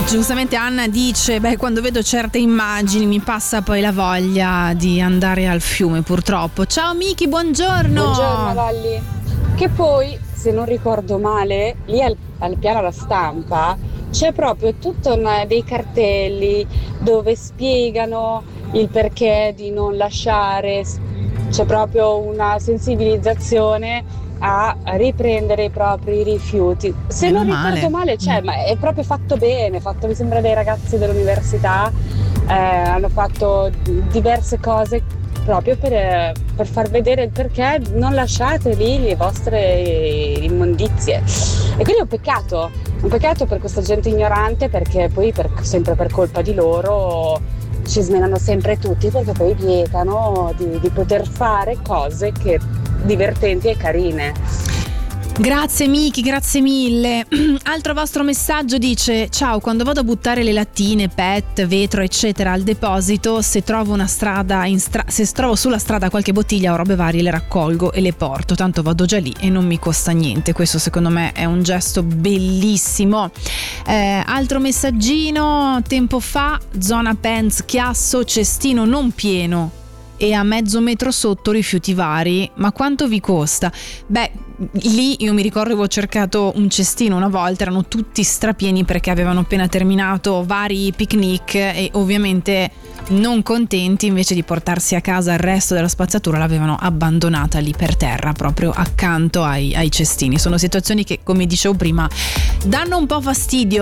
Giustamente Anna dice: beh, quando vedo certe immagini mi passa poi la voglia di andare al fiume, purtroppo. Ciao Miki, buongiorno. Buongiorno Lalli. Che poi, se non ricordo male, lì al piano alla stampa c'è proprio tutto dei cartelli dove spiegano il perché di non lasciare, c'è proprio una sensibilizzazione a riprendere i propri rifiuti. Se Meno non male. ricordo male, ma è proprio fatto bene, fatto, mi sembra, dai ragazzi dell'università, hanno fatto diverse cose proprio per far vedere il perché non lasciate lì le vostre immondizie. E quindi è un peccato per questa gente ignorante, perché poi sempre per colpa di loro ci smenano sempre tutti, perché poi vietano di poter fare cose che divertenti e carine. Grazie Miki, grazie mille. Altro vostro messaggio dice: ciao, quando vado a buttare le lattine, PET, vetro eccetera al deposito, se trovo se trovo sulla strada qualche bottiglia o robe varie, le raccolgo e le porto, tanto vado già lì e non mi costa niente. Questo secondo me è un gesto bellissimo. Altro messaggino: tempo fa, zona Pens, Chiasso, cestino non pieno e a mezzo metro sotto rifiuti vari, ma quanto vi costa? Beh, lì io mi ricordo avevo cercato un cestino una volta, erano tutti strapieni perché avevano appena terminato vari picnic e ovviamente non contenti, invece di portarsi a casa il resto della spazzatura l'avevano abbandonata lì per terra, proprio accanto ai cestini. Sono situazioni che, come dicevo prima, danno un po' fastidio.